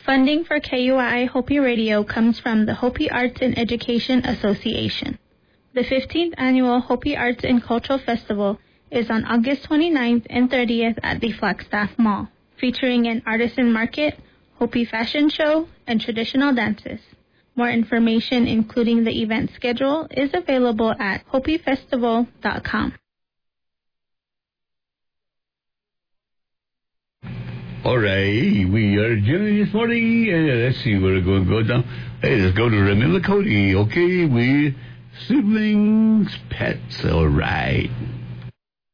Funding for KUI Hopi Radio comes from the Hopi Arts and Education Association. The 15th Annual Hopi Arts and Cultural Festival is on August 29th and 30th at the Flagstaff Mall, featuring an artisan market, Hopi fashion show, and traditional dances. More information, including the event schedule, is available at hopifestival.com. All right, we are joining this morning. Let's see, we're going to go down. Hey, let's go to Ramila Cody, okay? We siblings, pets, all right.